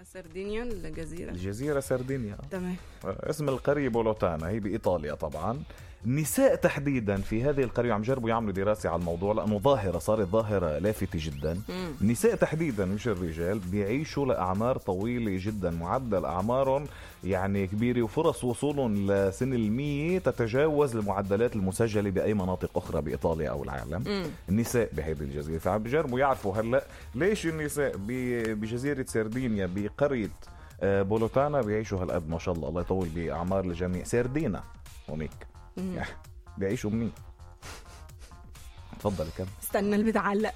اسمها سردينيا الجزيرة. الجزيرة سردينيا. تمام. اسم القرية بولوتانا، هي بإيطاليا طبعا. النساء تحديدا في هذه القرية عم جربوا يعملوا دراسة على الموضوع لأنه ظاهرة صارت ظاهرة لافتة جدا. النساء تحديدا مش الرجال بيعيشوا لأعمار طويلة جدا، معدل أعمارهم يعني كبيرة، وفرص وصولهم لسن 100 تتجاوز المعدلات المسجلة بأي مناطق أخرى بإيطاليا أو العالم. النساء بهذه الجزيرة فعم بيجربوا يعرفوا هلأ ليش النساء بجزيرة سردينيا بقرية بولوتانا بيعيشوا هالقد ما شاء الله، الله يطول بأعمار الجميع. سردينا هونيك بيعيشوا مني. تفضل كم استنى اللي بتعلق.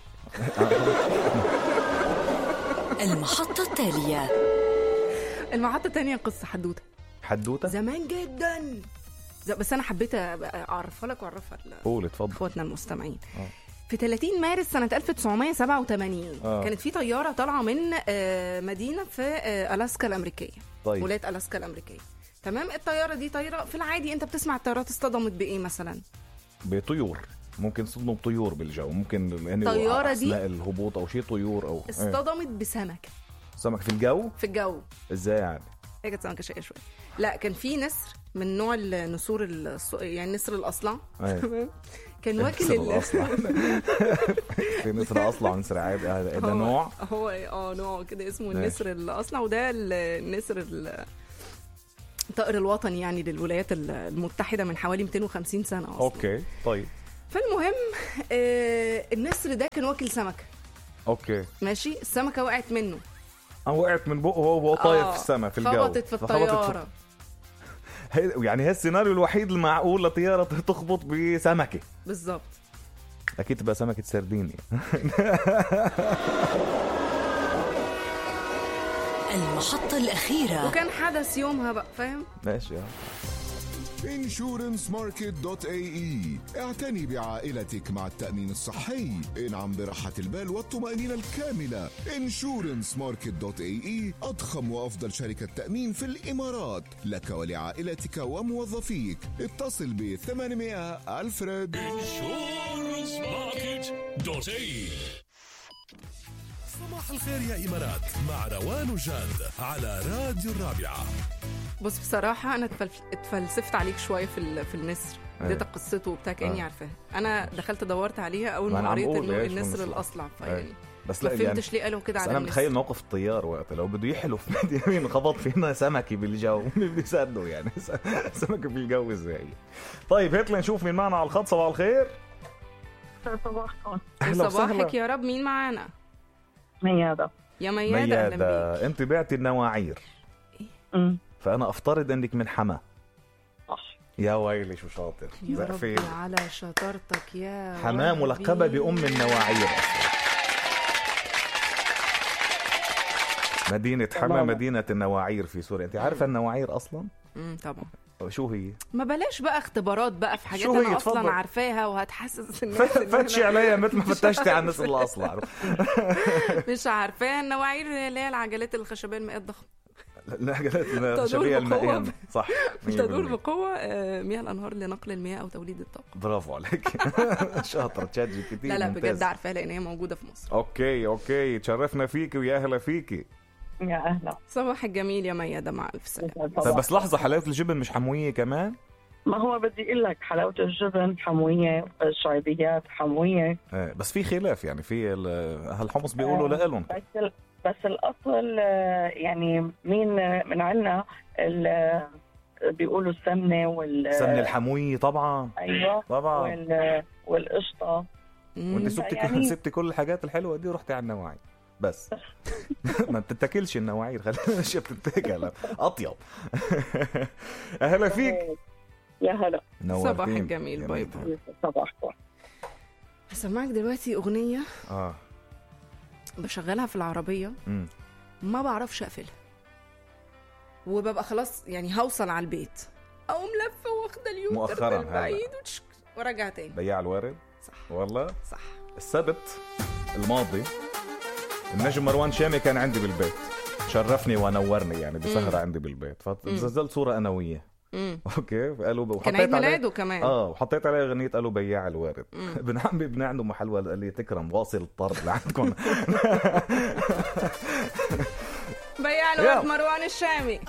المحطة التالية. المحطة التانية قصة حدوتة زمان جدا، بس أنا حبيت أعرفها لك وأعرفها قول اتفضل أخواتنا المستمعين. في 30 مارس سنة 1987 كانت في طيارة طالعة من مدينة في ألاسكا الأمريكية. طيب. ولاية ألاسكا الأمريكية. تمام. الطيارة دي طيارة في العادي أنت بتسمع الطيارات اصطدمت بإيه مثلا؟ بطيور، ممكن صدموا بطيور بالجو، ممكن الطيارة دي أثناء الهبوط أو شيء طيور أو اصطدمت بسمكة. سمك في الجو؟ إزاي يعني؟ هي كانت سمكة شقية شوية. لا كان في نسر من نوع النسور يعني نسر الأصلع. تمام. كان واكل في نسر أصلع ونسر عادي. هذا نوع هو نوع كده اسمه النسر الأصلع، وده النسر الطائر الوطني يعني للولايات المتحدة من حوالي 250 سنة أصلا. أوكي طيب. فالمهم النسر ده كان واكل سمكة. أوكي ماشي. السمكة وقعت منه، وقعت من بقه وهو طاير في السماء في الجو، خبطت في الطيارة. يعني هي السيناريو الوحيد المعقول لطيارة تخبط بسمكة بالضبط. أكيد تبقى سمكة سردينيا. المحطة الأخيرة. وكان حدث يومها بقى، فاهم؟ ماشي. insurancemarket.ae. اعتني بعائلتك مع التأمين الصحي. انعم براحة البال والطمأنينة الكاملة. insurancemarket.ae أضخم وأفضل شركة تأمين في الإمارات لك ولعائلتك وموظفيك. اتصل ب 800 ألفريد. insurancemarket.ae. صباح الخير يا إمارات مع روان وجاد على راديو الرابعة. بص بصراحة أنا اتفلسفت عليك شوية في النسر. اديتك قصته وبتاع كأني عارفاها. أنا دخلت دورت عليها أول ما قريت إنه النسر الأصلع، فيعني بس ما لا فهمتش يعني ليه قالوا كده على أنا النسر. متخيل موقف الطيار وقت لو بده يحلف مين خبط فينا سمكة بالجو بده يصدقوا يعني سمكة بالجو إزاي. طيب هات نشوف مين معنا على الخط. صباح الخير. صباحكم. صباحك يا رب. مين معانا؟ ميادة. يا ميادة أهلا بيك. أنت بعتي النواعير. فأنا أفترض أنك من حما. صح. يا ويلي شو شاطر يا ربي على شطارتك يا حما ملقبة بأم النواعير أصلا. مدينة حما مدينة النواعير في سوريا. أنت عارفة النواعير أصلا؟ طبعا. شو هي؟ ما بلاش بقى اختبارات بقى في حاجات أنا أصلا عارفاها وهتحسس الناس فتشي عليا مثل ما فتشتي على الناس اللي أصلا مش عارفاها. النواعير اللي هي العجلات الخشبية المائية الضخمة. العجلات الخشبية المائية صح. تدور بقوة مياه الأنهار لنقل المياه أو توليد الطاقة. برافو عليك. شاطرة تشات جي بي تي. لا بجد عارفاها لأن هي موجودة في مصر. أوكي تشرفنا فيك ويا أهلا فيكي. يا أهلا. صباح الجميل يا ميادة مع ألف سلامة. طيب بس لحظة، حلاوة الجبن مش حموية كمان؟ ما هو بدي أقول لك حلاوة الجبن حموية، الشعبيات حموية. بس في خلاف يعني في هالحمص بيقولوا لهم. بس الأصل يعني مين من عنا بيقولوا السمنة السمنة الحموية طبعا. أيوة طبعا. والقشطة. وانت سبتي كل الحاجات الحلوة دي ورحتي على النواعي بس. ما بتتاكلش النواعير، خلينا نشوف بتتاكل أطيب. أهلا فيك. يا هلا. صباح الجميل. باي باي. صباحكم. هسمعك دلوقتي أغنية بشغلها في العربية. ما بعرفش أقفلها وببقى خلاص يعني هوصل على البيت أو ملفة واخدة اليوتر من بعيد ورجع تاني. بياع الوارد. صح والله صح. السبت الماضي النجم مروان شامي كان عندي بالبيت، شرفني ونورني يعني بسهرة عندي بالبيت، فنزلت صورة أنا وياه. اوكي قالوا كان عيد ميلاده كمان. وحطيت عليه اغنيه قالوا بياع الوارد. ابن عمي ابن عنده محل قال لي تكرم واصل الطرد لعندكم. بياع الورد مروان الشامي.